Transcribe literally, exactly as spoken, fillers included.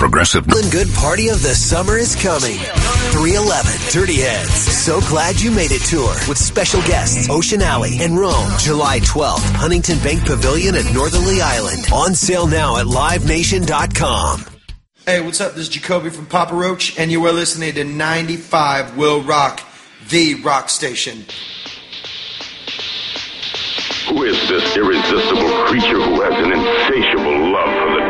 Progressive. The good party of the summer is coming. three eleven Dirty Heads. So glad you made it tour with special guests Ocean Alley and Rome. July twelfth, Huntington Bank Pavilion at Northerly Island. On sale now at live nation dot com. Hey, what's up? This is Jacoby from Papa Roach, and you are listening to ninety-five Will Rock, the rock station. Who is this irresistible creature who has an insatiable love